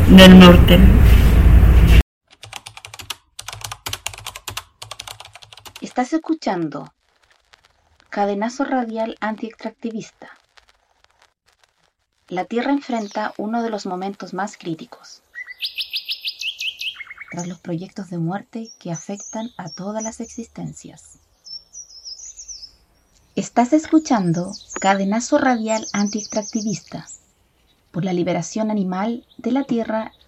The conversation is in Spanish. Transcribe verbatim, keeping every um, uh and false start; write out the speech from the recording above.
del Norte. Estás escuchando Cadenazo Radial Anti-Extractivista. La Tierra enfrenta uno de los momentos más críticos, tras los proyectos de muerte que afectan a todas las existencias. Estás escuchando Cadenazo Radial Anti-Extractivista, por la liberación animal de la Tierra